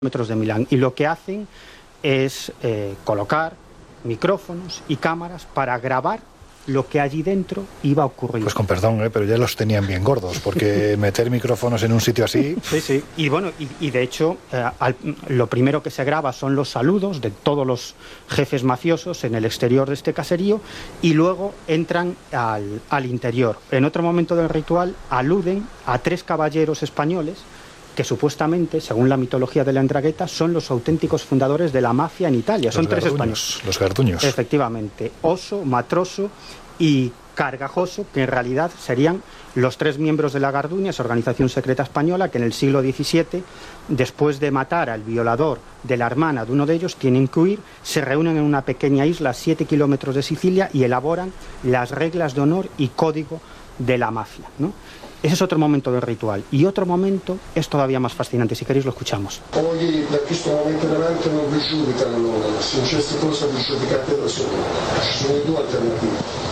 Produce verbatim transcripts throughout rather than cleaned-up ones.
kilómetros de Milán, y lo que hacen es eh, colocar micrófonos y cámaras para grabar lo que allí dentro iba a ocurrir. Pues con perdón, ¿eh? pero ya los tenían bien gordos, porque meter micrófonos en un sitio así... Sí, sí, y bueno, y, y de hecho, eh, al, lo primero que se graba son los saludos de todos los jefes mafiosos en el exterior de este caserío, y luego entran al, al interior. En otro momento del ritual aluden a tres caballeros españoles que supuestamente, según la mitología de la 'Ndrangheta, son los auténticos fundadores de la mafia en Italia. Los son tres garduños, españoles. Los garduños. Efectivamente. Oso, Matroso y Cargajoso, que en realidad serían los tres miembros de la Garduña, esa organización secreta española que en el siglo diecisiete, después de matar al violador de la hermana de uno de ellos, tienen que huir, se reúnen en una pequeña isla a siete kilómetros de Sicilia y elaboran las reglas de honor y código de la mafia, ¿no? Ese es otro momento del ritual. Y otro momento es todavía más fascinante. Si queréis lo escuchamos. Poi da questo momento in avanti non vi giudicano loro, se non c'è qualcosa vi giudicate da soli. Ci sono due alternative.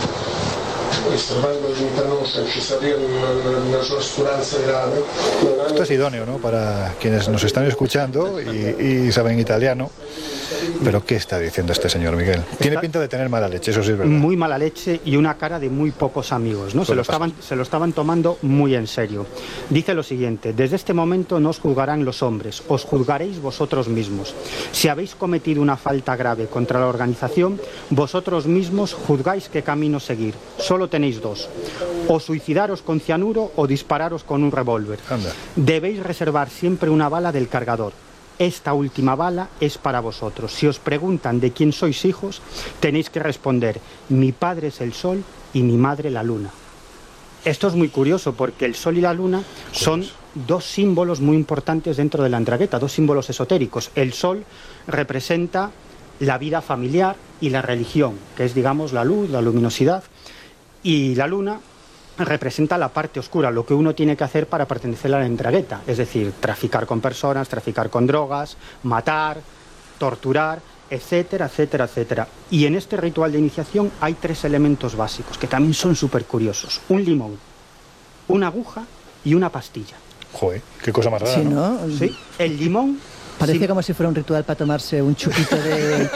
Esto es idóneo, ¿no?, para quienes nos están escuchando y, y saben italiano. Pero ¿qué está diciendo este señor Miguel? Tiene Está... pinta de tener mala leche, eso sí es verdad. Muy mala leche y una cara de muy pocos amigos, ¿no? Se lo, estaban, se lo estaban tomando muy en serio. Dice lo siguiente: desde este momento no os juzgarán los hombres, os juzgaréis vosotros mismos. Si habéis cometido una falta grave contra la organización, vosotros mismos juzgáis qué camino seguir. Solo tenéis dos: o suicidaros con cianuro o dispararos con un revólver. Anda. Debéis reservar siempre una bala del cargador. Esta última bala es para vosotros. Si os preguntan de quién sois hijos, tenéis que responder: mi padre es el sol y mi madre la luna. Esto es muy curioso porque el sol y la luna son dos símbolos muy importantes dentro de la 'Ndrangheta, dos símbolos esotéricos. El sol representa la vida familiar y la religión, que es, digamos, la luz, la luminosidad, y la luna representa la parte oscura, lo que uno tiene que hacer para pertenecer a la 'Ndrangheta, es decir, traficar con personas, traficar con drogas, matar, torturar, etcétera, etcétera, etcétera. Y en este ritual de iniciación hay tres elementos básicos que también son súper curiosos: un limón, una aguja y una pastilla. Joder, qué cosa más rara, sí, ¿no? ¿no? Sí, el limón... Parece sí, como si fuera un ritual para tomarse un chupito de...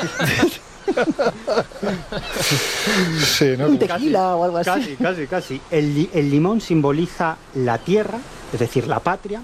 Sí, ¿no? un tequila o algo así. Casi, casi, casi. El, el limón simboliza la tierra, es decir, la patria,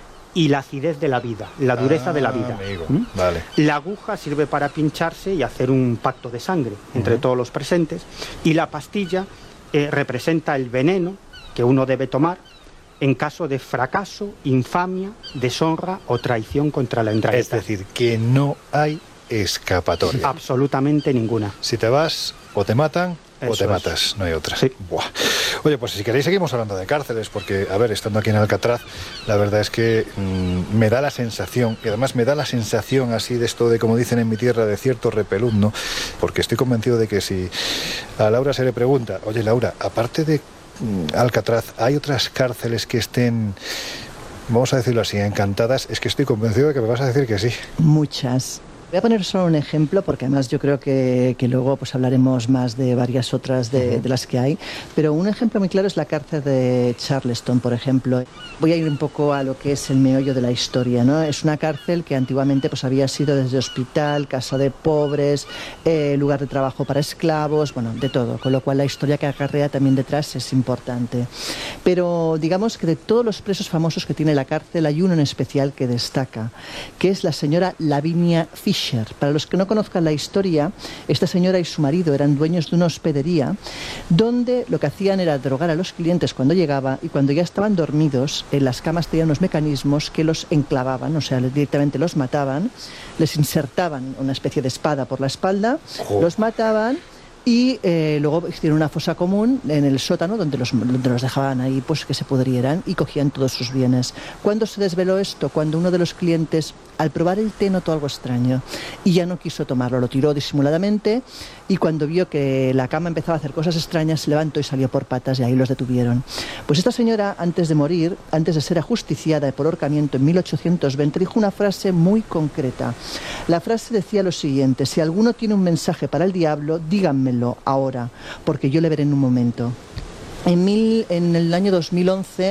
y la acidez de la vida, la dureza ah, de la vida. Amigo. ¿Mm? Vale. La aguja sirve para pincharse y hacer un pacto de sangre entre uh-huh. todos los presentes, y la pastilla eh, representa el veneno que uno debe tomar en caso de fracaso, infamia, deshonra o traición contra la 'Ndrangheta. Es decir, que no hay escapatoria. Absolutamente ninguna. Si te vas, o te matan Eso o te es. matas, no hay otra. Sí. Buah. Oye, pues si queréis seguimos hablando de cárceles, porque, a ver, estando aquí en Alcatraz, la verdad es que mmm, me da la sensación, y además me da la sensación así de esto de, como dicen en mi tierra, de cierto repelús, ¿no? Porque estoy convencido de que si a Laura se le pregunta, oye, Laura, aparte de mmm, Alcatraz, ¿hay otras cárceles que estén, vamos a decirlo así, encantadas? Es que estoy convencido de que me vas a decir que sí. Muchas. Voy a poner solo un ejemplo, porque además yo creo que, que luego pues hablaremos más de varias otras de, de las que hay, pero un ejemplo muy claro es la cárcel de Charleston, por ejemplo. Voy a ir un poco a lo que es el meollo de la historia, ¿no? Es una cárcel que antiguamente pues había sido desde hospital, casa de pobres, eh, lugar de trabajo para esclavos, bueno, de todo, con lo cual la historia que acarrea también detrás es importante. Pero digamos que de todos los presos famosos que tiene la cárcel hay uno en especial que destaca, que es la señora Lavinia Fisher. Para los que no conozcan la historia, esta señora y su marido eran dueños de una hospedería donde lo que hacían era drogar a los clientes cuando llegaba, y cuando ya estaban dormidos, en las camas tenían unos mecanismos que los enclavaban, o sea, directamente los mataban, les insertaban una especie de espada por la espalda, oh. los mataban. Y eh, luego hicieron una fosa común en el sótano donde los, donde los dejaban ahí pues que se pudrieran, y cogían todos sus bienes. ¿Cuándo se desveló esto? Cuando uno de los clientes, al probar el té, notó algo extraño y ya no quiso tomarlo, lo tiró disimuladamente, y cuando vio que la cama empezaba a hacer cosas extrañas, se levantó y salió por patas, y ahí los detuvieron. Pues esta señora, antes de morir, antes de ser ajusticiada por ahorcamiento en mil ochocientos veinte, dijo una frase muy concreta. La frase decía lo siguiente: si alguno tiene un mensaje para el diablo, díganmelo ahora, porque yo le veré en un momento. En, mil, en el año dos mil once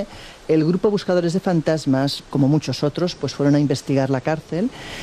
el grupo Buscadores de Fantasmas, como muchos otros, pues fueron a investigar la cárcel